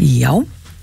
Já,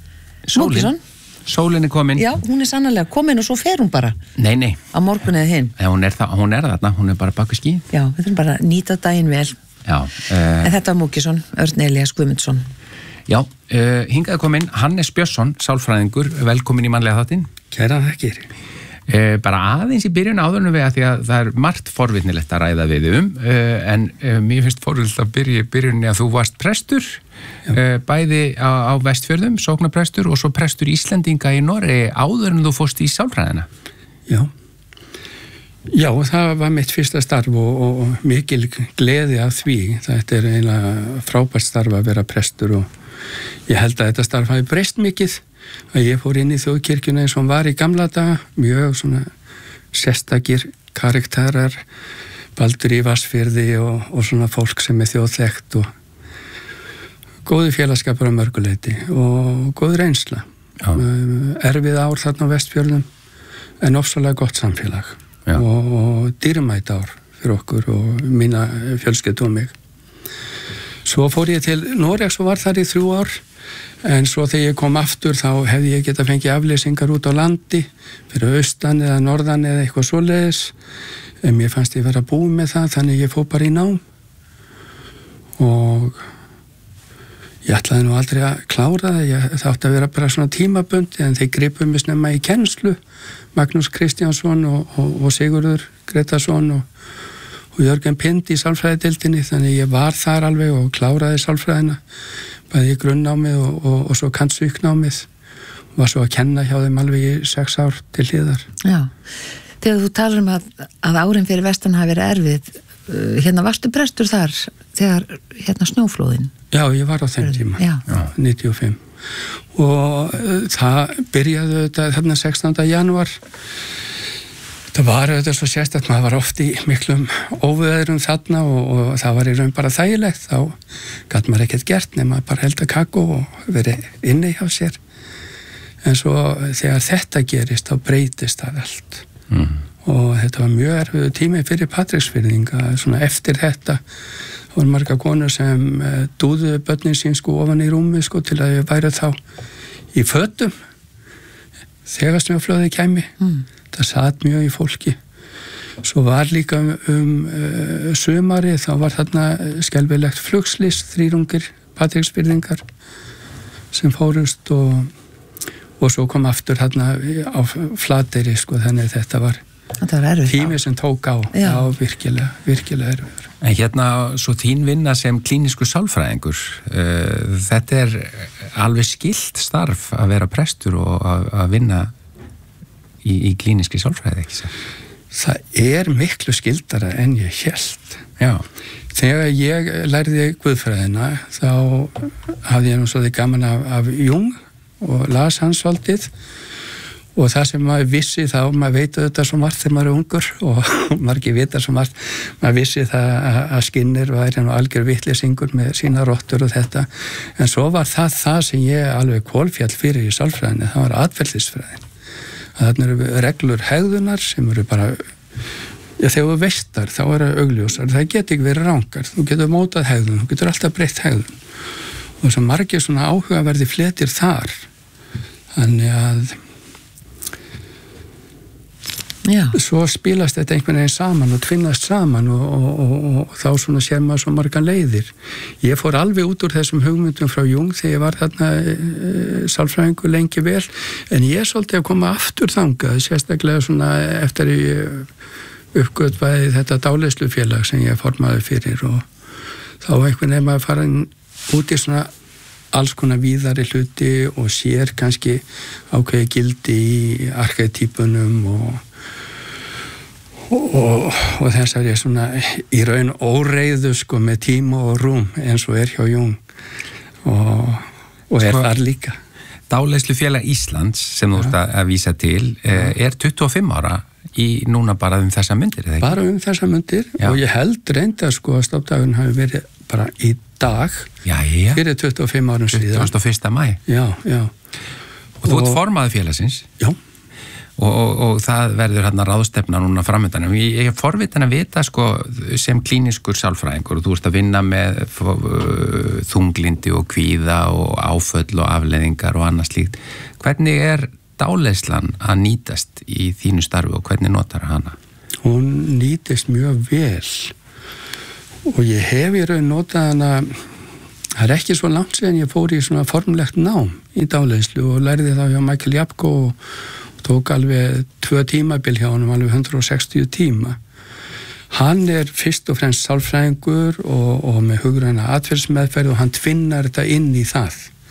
Sólin komin. Já, hún sannarlega komin og svo fer hún bara. Nei. Á morgun eða hinn. Hún þarna, hún bara bak við ský. Já, við þurfum bara að nýta daginn vel. Já. En þetta var Múkisson, Örn Elías Guðmundsson. Já, hingað komin Hannes Björnsson, sálfræðingur, velkomin í mannlega þáttinn. Kæra þakkir. Bara aðeins í byrjun áðurnu við að því að það margt forvitnilegt að ræða við en mér finnst forvitnilegt að byrja í byrjunni að þú varst prestur, bæði á Vestfjörðum, sóknarprestur og svo prestur Íslendinga í Noregi áður en þú fórst í sálfræðina. Já, það var mitt fyrsta starf og mikil gleði af því. Þetta eiginlega frábært starf að vera prestur og ég held að þetta starf hafi breyst mikið. Að ég fór inn í þjóðkirkjuna eins og hann var í gamla daga, mjög svona sérstakir karakterar, Baldur í Vatnsfirði og svona fólk sem þjóðþekkt og góði félagskapur á mörguleiti og góð reynsla. Erfið ár þarna á Vestfjörðum en ofsalega gott samfélag og dýrmæt ár fyrir okkur og mína fjölskyldu og mig. Svo fór ég til Noregs og var þar í 3 ár. En svo þegar ég kom aftur þá hefði ég getað fengið afleysingar út á landi fyrir austan eða norðan eða eitthvað svoleiðis en mér fannst ég vera búið með það þannig ég fór bara í nám og ég ætlaði nú aldrei að klára það það átti að vera bara svona tímabundi en þeir gripu mig snemma í kennslu Magnús Kristjánsson og Sigurður Gretarsson og Jörgen Pind í sálfræðideildinni þannig ég var þar alveg og kláraði sálfræðina bæði í grunnnámið og svo kannsvíknámið og var svo að kenna hjá þeim alveg í 6 ár til hliðar. Já, þegar þú talar að árin fyrir vestan hafi verið erfið, varstu prestur þar þegar snjóflóðin? Já, ég var á þeim tíma, 95 og það byrjaði þetta þarna 16. janúar. Það var auðvitað svo sérstætt, maður var oft í miklum óveðurum þarna og það var í raun bara þægilegt, þá gat maður ekkert gert nema bara helda kakó og verið inni hjá sér. En svo þegar þetta gerist, þá breytist það allt. Og þetta var mjög erfiður tími fyrir Patreksfirðinga, svona eftir þetta. Það voru margar konur sem dúðu börnin sín ofan í rúmi til að ég væri þá í fötum þegar snjóflóðið kæmi. Það satt mjög í fólki. Svo var líka sumari, þá var þarna skelfilegt flugslys, 3 ungir Patreksfirðingar sem fórust og svo kom aftur þarna á Flateyri, þannig þetta var tími sem tók á. Já, virkilega erfiður. En svo þín vinna sem klínisku sálfræðingur, þetta alveg skylt starf að vera prestur og að vinna í klíniskri sálfræði, ekki sér? Það miklu skyldara en ég hélt. Já. Þegar ég lærði guðfræðina, þá hafði ég nú svo því gaman af Jung og las hans svolítið og það sem maður vissi þá, maður veit þetta svo margt þegar maður ungur og margir vita svo margt, maður vissi það að Skinner væri nú algjör vitleysingur með sína rottur og þetta, en svo var það sem ég alveg kolfjall fyrir í sálfræðinni, það var atferlisfræðin. Þarna eru reglur hegðunar sem eru bara, þegar þú veistar þá eru augljósar, það geti ekki verið rangar, þú getur mótað hegðun, þú getur alltaf breytt hegðun og þess að margir svona áhugaverði fletir þar, þannig að svo spilast þetta einhvern veginn saman og tvinnast saman og þá svona sér maður svo margar leiðir. Ég fór alveg út úr þessum hugmyndum frá Jung þegar ég var þarna sálfræðingur lengi vel, en ég svolítið að koma aftur þangað, sérstaklega svona eftir uppgötvaði þetta dáleiðslufélag sem ég formaði fyrir og þá einhvern veginn maður farin út í svona alls konar víðari hluti og sér kannski ákveði gildi í arketýpunum og þess að ég svona í raun óreiðu með tíma og rúm eins og hjá Jung og þar líka. Dáleiðslufélag Íslands sem þú ert að vísa til 25 ára í núna bara þessa mundir, eða ekki? Bara þessa mundir og ég held reynda að stofndagurinn hafi verið bara í dag fyrir 25 árum síðan. 21. maí. Já. Og þú ert formaður félagsins? Já. og það verður hérna ráðstefna núna framöndan. Ég forvitin að vita sko sem klíniskur sálfræðingur og þú ert að vinna með þunglindi og kvíða og áföll og afleiðingar og annað slíkt. Hvernig dáleiðslan að nýtast í þínu starfi og hvernig notar hana? Hún nýtist mjög vel og ég hef í raun notað hana. Það ekki svo langt síðan ég fór í svona formlegt nám í dáleiðslu og lærði þá hjá Michael Japko og tók alveg 2 tímabil hjá honum, alveg 160 tíma. Hann fyrst og fremst sálfræðingur og með hugræna atferðsmeðferð og hann tvinnar þetta inn í það.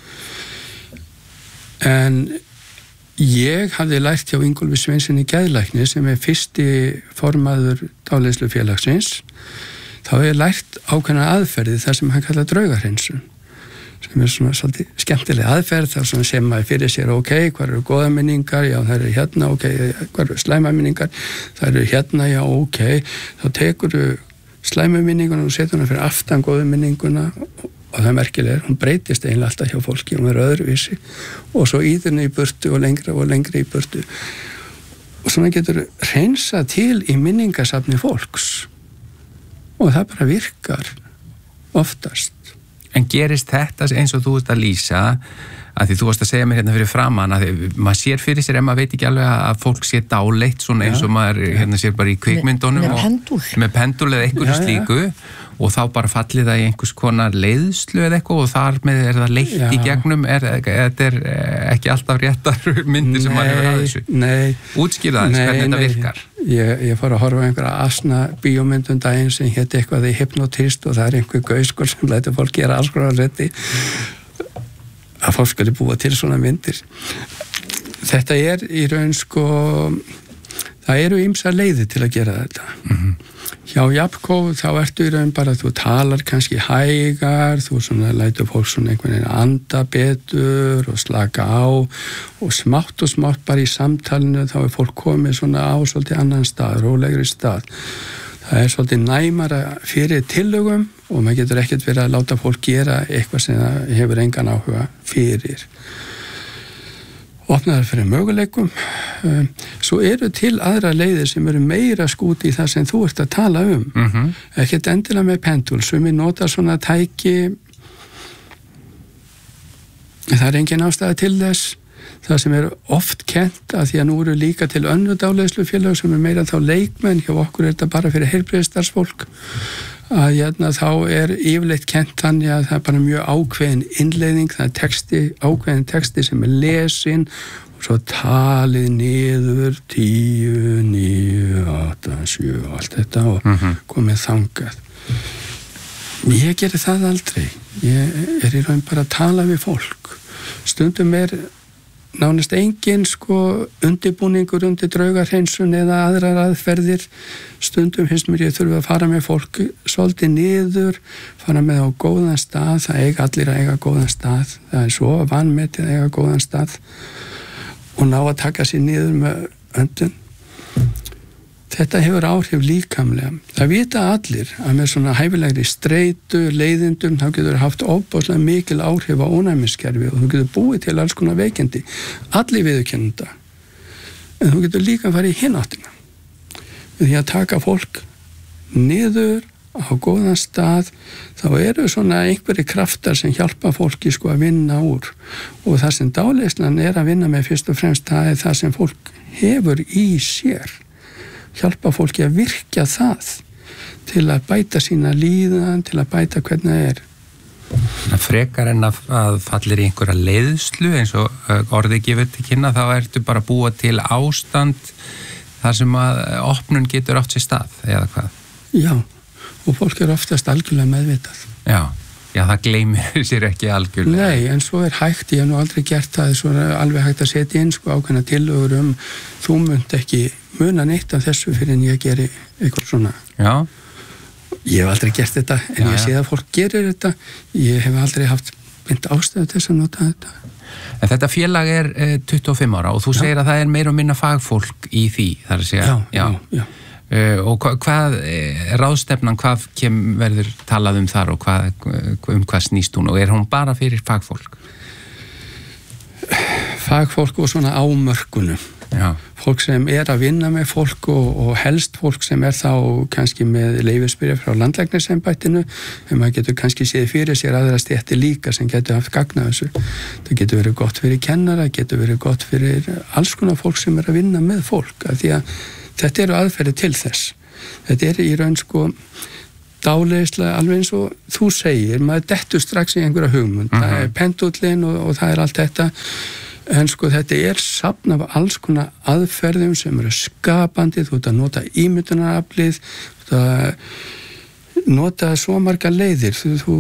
En ég hafði lært hjá Ingólfi Sveinssyni geðlækni sem fyrsti formaður dáleiðslufélagsins. Þá hef ég lært ákveðna aðferði þar sem hann kallar draugahreinsun. Sem svona svolítið skemmtileg aðferð þar sem maður fyrir sér hvað eru góða minningar, já það eru hérna hvað eru slæma minningar, það eru hérna, já þá tekur slæma minninguna og setur hana fyrir aftan góðu minninguna og það merkilega hún breytist eiginlega alltaf hjá fólki, hún öðruvísi og svo íður henni í burtu og lengra í burtu og svona getur hreinsað til í minningasafni fólks og það bara virkar oftast. En gerist þetta eins og þú ert að lýsa að því þú varst að segja mér hérna fyrir framan að maður sér fyrir sér maður veit ekki alveg að fólk sé dáleitt svona eins og maður hérna sér bara í kvikmyndunum með pendul eða einhverju slíku og þá bara fallið það í einhvers konar leiðslu eða eitthvað og þar með það leitt í gegnum þetta ekki alltaf réttar myndir sem maður hefur að þessu. Nei. Útskýrðu aðeins hvernig þetta virkar. Ég fór að horfa einhverja asna bíómyndum daginn sem héti eitthvað í hypnotist og það einhver gauskur sem lætur fólk gera alls konar hluti að fólk skuli búa til svona myndir. Þetta í raun sko það eru ýmsar leiðir til að gera þetta. Hjá Japko þá ertu í raun bara þú talar kannski hægar, þú svona lætur fólk svona einhvern veginn anda betur og slaka á og smátt bara í samtalinu þá fólk komið svona á svolítið annan stað, rólegri stað. Það svolítið næmara fyrir tillögum og maður getur ekkert verið að láta fólk gera eitthvað sem það hefur engan áhuga fyrir. Opnaðar fyrir möguleikum. Svo eru til aðra leiðir sem eru meira skút í það sem þú ert að tala ekkert endilega með pendul sem nota svona tæki það engin ástæða til þess það sem oft kennt að því að nú eru líka til önnur dáleiðslufélög sem meira þá leikmenn hjá okkur þetta bara fyrir heilbrigðisstarfsfólk að þá yfirleitt kennt þannig að það bara mjög ákveðin innleiðing, það ákveðin texti sem lesin og svo talið niður 10, 9, 8, 7 og allt þetta og komið þangað. Ég geri það aldrei. Ég í raun bara að tala við fólk. Stundum nánast engin undirbúningur undir draugahreinsun eða aðrar aðferðir. Stundum finnst mér ég þurfa að fara með fólk svolítið niður, fara með á góðan stað, það eiga allir að eiga góðan stað, það svo vanmetið að eiga góðan stað og ná að taka sér niður með öndun. Þetta hefur áhrif líkamlega. Það vita allir að með svona hæfilegri streitu, leiðindum, þá getur haft ofboðslega mikil áhrif á ónæmiskerfi og þú getur búið til alls konar veikindi. Allir viðurkenna þetta. En þú getur líka farið í hinn áttina. Því að taka fólk niður á góðan stað, þá eru svona einhverjir kraftar sem hjálpa fólki að vinna úr. Og það sem dáleiðslan að vinna með fyrst og fremst, það það sem fólk hefur í sér. Hjálpa fólki að virkja það til að bæta sína líðan, til að bæta hvernig það Frekar en að fallir í einhverja leiðslu eins og orðið gefur til kynna, þá ertu bara að búa til ástand þar sem að opnun getur átt sér stað, eða hvað? Já, og fólk oftast algjörlega meðvitað. Já, það gleymir sér ekki algjörlega. Nei, en svo hægt, ég hef nú aldrei gert það, svo alveg hægt að setja inn ákveðna tillögur þú munt ekki muna neitt af þessu fyrir en ég geri eitthvað svona. Já. Ég hef aldrei gert þetta, en ég sé að fólk gerir þetta, ég hef aldrei haft mynd ástæðu til þess að nota þetta. En þetta félag 25 ára og þú segir að það meira og minna fagfólk í því, þar að segja. Já. Og hvað ráðstefnan, hvað verður talað þar og hvað snýst hún og hún bara fyrir fagfólk? fagfólk og svona ámörkunum. Já. Fólk sem að vinna með fólk og helst fólk sem þá kannski með leyfisbyrja frá landlæknisembættinu, en maður getur kannski séð fyrir sér aðra stéttir líka sem getur haft gagn af þessu. Það getur verið gott fyrir kennara, getur verið gott fyrir alls konar fólk sem að vinna með fólk, af því að þetta eru aðferði til þess. Þetta í raun dáleiðislega alveg eins og þú segir, maður dettur strax í einhverja hugmynd, það pendullin og það allt þetta. En þetta safn af alls konar aðferðum sem eru skapandi, þú ert að nota ímyndunaraflið, þú ert að nota svo marga leiðir, þú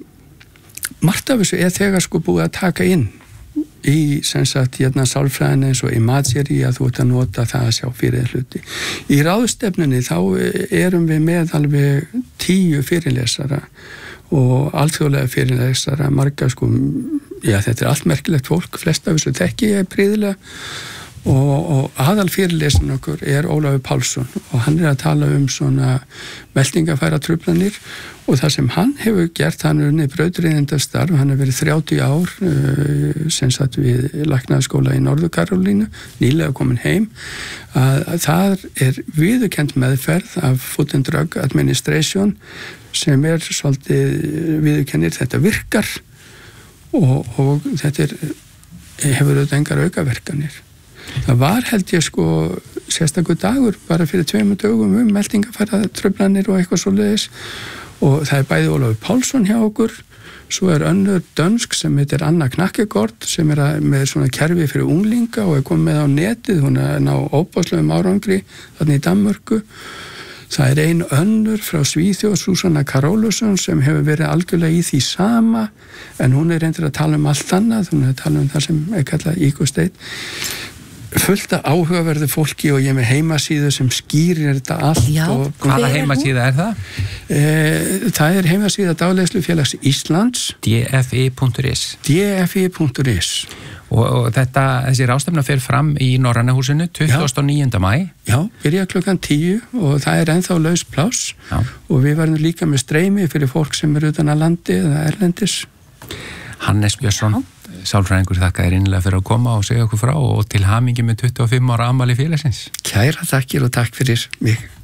margt af þessu þegar búið að taka inn í sálfræðinni eins og imagery að þú ert að nota það að sjá fyrir hluti. Í ráðstefnunni þá erum við með alveg 10 fyrirlesara og alþjóðlega fyrirlesara, marga þetta allt merkilegt fólk, flest af þessu þekki ég prýðilega og aðal fyrirlesin okkur Ólafur Pálsson og hann að tala svona meltingafæra truflanir og það sem hann hefur gert, hann unnið brautryðjendastarf, hann hefur verið 30 ár sem satt við læknaðaskóla í Norður Karólínu, nýlega komin heim, að það viðurkennd meðferð af Food and Drug Administration sem svolítið viðurkennir þetta virkar og þetta hefur auðvitað engar aukaverkanir. Það var held ég sérstakur dagur bara fyrir 2 dögum meltingafæra truflanir og eitthvað svoleiðis og það bæði Ólafur Pálsson hjá okkur, svo önnur dönsk sem heitir Anna Knakkegård sem með svona kerfi fyrir unglinga og komið með á netið, hún ná óbáslegum árangri þarna í Danmörku. Það ein önnur frá Svíþjóð, Susanna Karólusson, sem hefur verið algjörlega í því sama, en hún reyndir að tala allt annað, hún að tala það sem kallað Ecostate. Fullt af áhugaverðu fólki og ég með heimasíðu sem skýrir þetta allt. Já, hvaða heimasíða það? Það heimasíða Dáleiðslufélags Íslands. dfi.is. dfi.is. Og þessi ráðstefna fer fram í Norræna húsinu 29. maí. Já, byrja klukkan 10 og það ennþá laus pláss og við verðum líka með streymi fyrir fólk sem utan að landi eða erlendis. Hannes Björnsson, sálfræðingur, þakka þér innilega fyrir að koma og segja okkur frá og til hamingju með 25 ára afmæli félagsins. Kæra þakkir og takk fyrir mig.